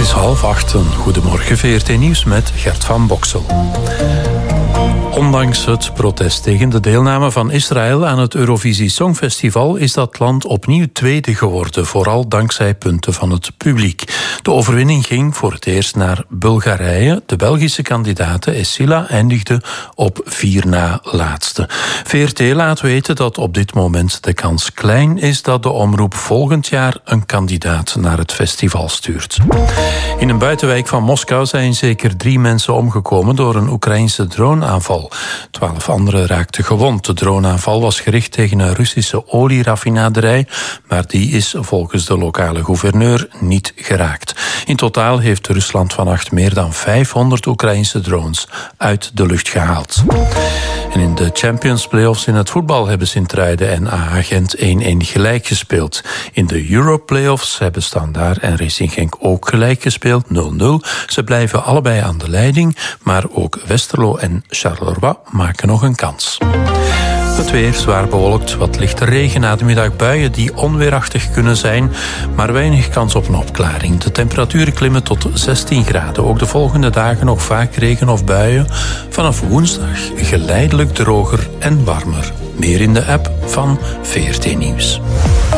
is 7:30. Goedemorgen, VRT Nieuws met Gert van Boksel. Ondanks het protest tegen de deelname van Israël aan het Eurovisie Songfestival is dat land opnieuw tweede geworden, vooral dankzij punten van het publiek. De overwinning ging voor het eerst naar Bulgarije. De Belgische kandidate Essila eindigde op 4 na laatste. VRT laat weten dat op dit moment de kans klein is dat de omroep volgend jaar een kandidaat naar het festival stuurt. In een buitenwijk van Moskou zijn zeker 3 mensen omgekomen door een Oekraïnse droneaanval. 12 anderen raakten gewond. De droneaanval was gericht tegen een Russische olieraffinaderij, maar die is volgens de lokale gouverneur niet geraakt. In totaal heeft Rusland vannacht meer dan 500 Oekraïnse drones uit de lucht gehaald. En in de Champions Playoffs in het voetbal hebben Sint-Truiden en AA Gent 1-1 gelijk gespeeld. In de Europe Playoffs hebben Standaard en Racing Genk ook gelijk gespeeld, 0-0. Ze blijven allebei aan de leiding, maar ook Westerlo en Charleroi maken nog een kans. Het weer zwaar bewolkt, wat lichte regen, na de middag buien die onweerachtig kunnen zijn, maar weinig kans op een opklaring. De temperaturen klimmen tot 16 graden. Ook de volgende dagen nog vaak regen of buien. Vanaf woensdag geleidelijk droger en warmer. Meer in de app van VRT Nieuws.